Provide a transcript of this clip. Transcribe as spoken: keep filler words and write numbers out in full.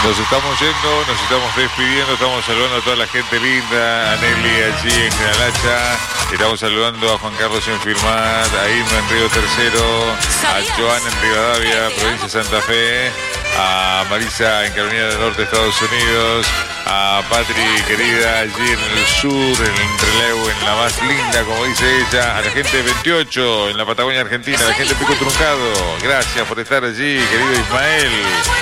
Nos estamos yendo, nos estamos despidiendo, estamos saludando a toda la gente linda, a Nelly allí en Generalacha, estamos saludando a Juan Carlos en Firmat, a Irma en Río Tercero, a Joan en Rivadavia, provincia de Santa Fe, a Marisa en Carolina del Norte, Estados Unidos, a Patri querida allí en el sur, en Trelew, en la más linda, como dice ella, a la gente de veintiocho en la Patagonia Argentina, a la gente de Pico Truncado, gracias por estar allí, querido Ismael.